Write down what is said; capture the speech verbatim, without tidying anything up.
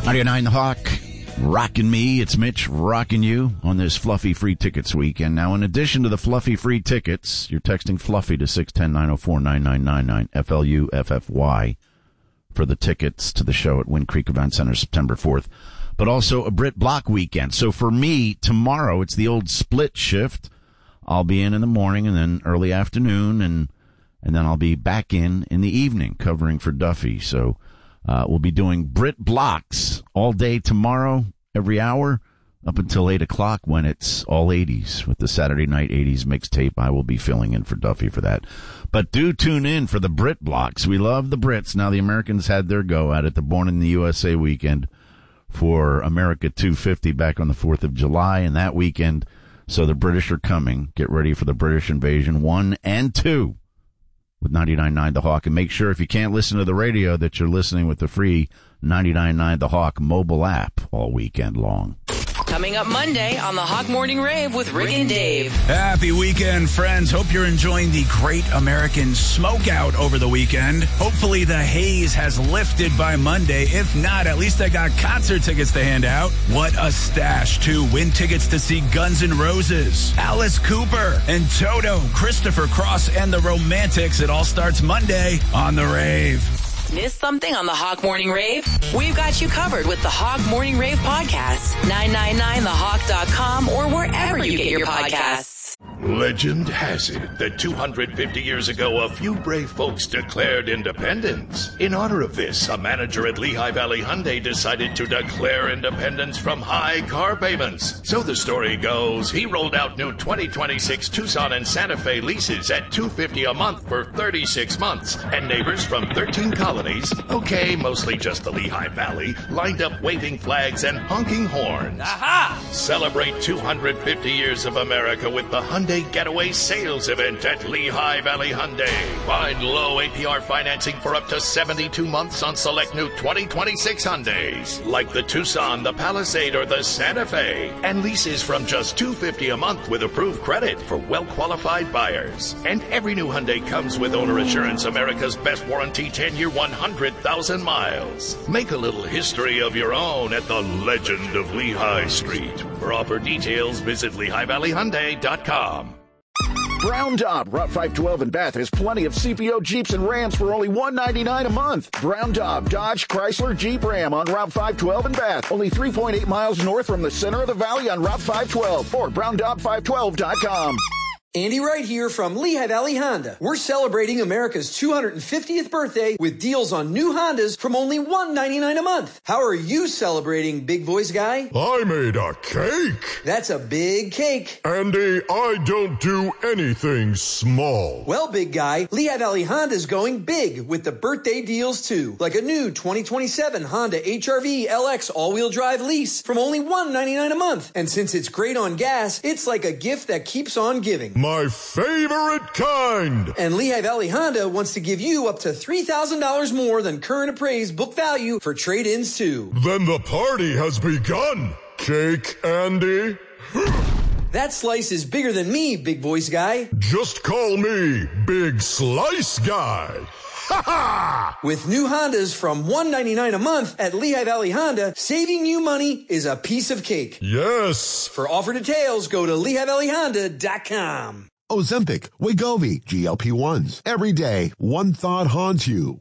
ninety-nine The Hawk, rocking me. It's Mitch rocking you on this Fluffy Free Tickets weekend. Now, in addition to the Fluffy Free Tickets, you're texting Fluffy to six one zero, nine oh four, nine nine nine nine, F L U F F Y, for the tickets to the show at Wind Creek Event Center September fourth, but also a Brit Block weekend. So for me, tomorrow, it's the old split shift. I'll be in in the morning and then early afternoon, and and then I'll be back in in the evening covering for Duffy. So Uh, we'll be doing Brit Blocks all day tomorrow, every hour, up until eight o'clock when it's all eighties with the Saturday Night eighties mixtape. I will be filling in for Duffy for that. But do tune in for the Brit Blocks. We love the Brits. Now the Americans had their go at it, the Born in the U S A weekend for America two fifty back on the fourth of July, and that weekend, so the British are coming. Get ready for the British invasion one and two. With ninety-nine point nine The Hawk. And make sure if you can't listen to the radio that you're listening with the free ninety-nine point nine The Hawk mobile app all weekend long. Coming up Monday on the Hawk Morning Rave with Rick and Dave. Happy weekend, friends. Hope you're enjoying the Great American Smokeout over the weekend. Hopefully the haze has lifted by Monday. If not, at least I got concert tickets to hand out. What a stash, too. Win tickets to see Guns N' Roses, Alice Cooper, and Toto, Christopher Cross, and the Romantics. It all starts Monday on the Rave. Miss something on the Hawk Morning Rave? We've got you covered with the Hawk Morning Rave podcast. nine nine nine the hawk dot com or wherever you get your podcasts. Legend has it that two hundred fifty years ago, a few brave folks declared independence. In honor of this, a manager at Lehigh Valley Hyundai decided to declare independence from high car payments. So the story goes, he rolled out new twenty twenty-six Tucson and Santa Fe leases at two hundred fifty dollars a month for thirty-six months. And neighbors from thirteen colonies, okay, mostly just the Lehigh Valley, lined up waving flags and honking horns. Aha! Celebrate two hundred fifty years of America with the Hyundai Getaway Sales Event at Lehigh Valley Hyundai. Find low A P R financing for up to seventy-two months on select new twenty twenty-six Hyundais, like the Tucson, the Palisade, or the Santa Fe. And leases from just two hundred fifty dollars a month with approved credit for well-qualified buyers. And every new Hyundai comes with Owner Assurance, America's best warranty, ten-year, one hundred thousand miles. Make a little history of your own at the Legend of Lehigh Street. For offer details, visit Lehigh Valley Hyundai dot com. Brown Daub, Route five twelve in Bath has plenty of C P O Jeeps and Rams for only one hundred ninety-nine dollars a month. Brown Daub, Dodge, Chrysler, Jeep, Ram on Route five twelve in Bath. Only three point eight miles north from the center of the valley on Route five twelve or brown daub five twelve dot com. Andy Wright here from Lehigh Valley Honda. We're celebrating America's two hundred fiftieth birthday with deals on new Hondas from only one hundred ninety-nine dollars a month. How are you celebrating, big voice guy? I made a cake. That's a big cake. Andy, I don't do anything small. Well, big guy, Lehigh Valley Honda's going big with the birthday deals too. Like a new twenty twenty-seven Honda H R V L X all-wheel drive lease from only one hundred ninety-nine dollars a month. And since it's great on gas, it's like a gift that keeps on giving. My favorite kind. And Lehigh Valley Honda wants to give you up to three thousand dollars more than current appraised book value for trade-ins too. Then the party has begun. Cake, Andy. That slice is bigger than me, big voice guy. Just call me Big Slice Guy. Ha ha! With new Hondas from one hundred ninety-nine dollars a month at Lehigh Valley Honda, saving you money is a piece of cake. Yes. For offer details, go to Lehigh Valley Honda dot com. Ozempic, Wegovy, G L P ones. Every day, one thought haunts you.